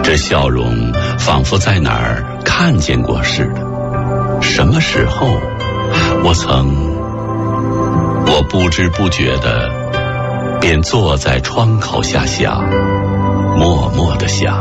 这笑容仿佛在哪儿看见过似的。什么时候我不知不觉地便坐在窗口下想，默默地想。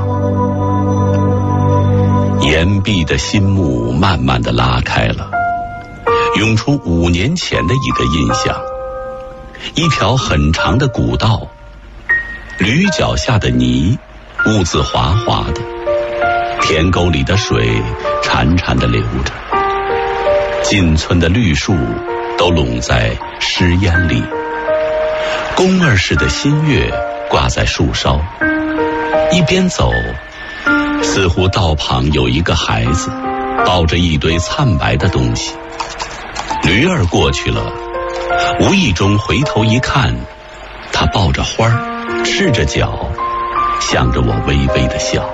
岩壁的心幕慢慢地拉开了，涌出5年前的一个印象。一条很长的古道，驴脚下的泥污渍滑滑的，田沟里的水潺潺地流着，近村的绿树都拢在湿烟里，宫儿似的新月挂在树梢。一边走，似乎道旁有一个孩子抱着一堆惨白的东西。驴儿过去了，无意中回头一看，他抱着花儿，赤着脚，向着我微微的笑。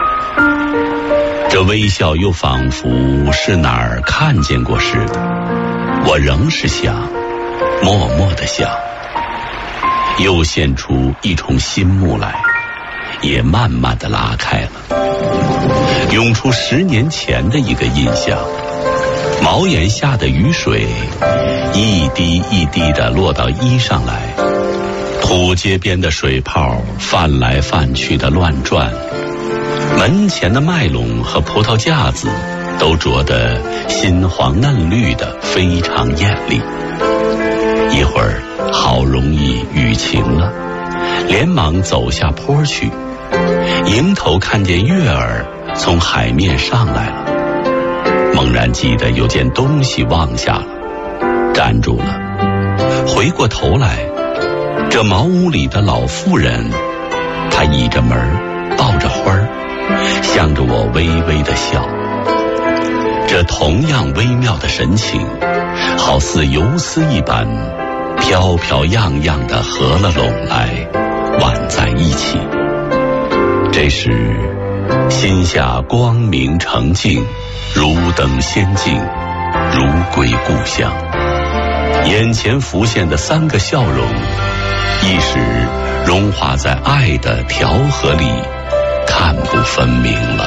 这微笑又仿佛是哪儿看见过似的。我仍是想，默默地想。又现出一重新幕来，也慢慢地拉开了，涌出10年前的一个印象。茅檐下的雨水一滴一滴地落到衣上来，土街边的水泡泛来泛去的乱转，门前的麦垄和葡萄架子都着得新黄嫩绿的，非常艳丽。一会儿好容易雨晴了，连忙走下坡去，迎头看见月儿从海面上来了，猛然记得有件东西忘下了，站住了，回过头来，这茅屋里的老妇人，她倚着门，抱着花儿，向着我微微的笑。这同样微妙的神情，好似游丝一般，飘飘漾漾地合了拢来，挽在一起。这时心下光明澄净，如登仙境，如归故乡。眼前浮现的3个笑容，一时融化在爱的调和里，看不分明了。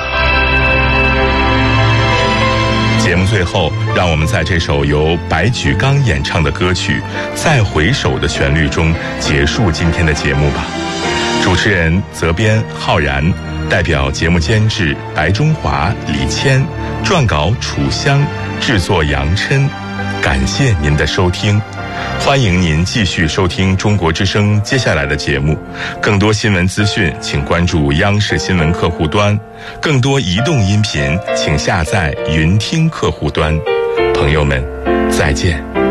节目最后，让我们在这首由白举纲演唱的歌曲《再回首》的旋律中结束今天的节目吧。主持人责编浩然，代表节目监制白中华、李谦，撰稿楚香，制作杨琛。感谢您的收听，欢迎您继续收听中国之声接下来的节目。更多新闻资讯请关注央视新闻客户端，更多移动音频请下载云听客户端。朋友们，再见。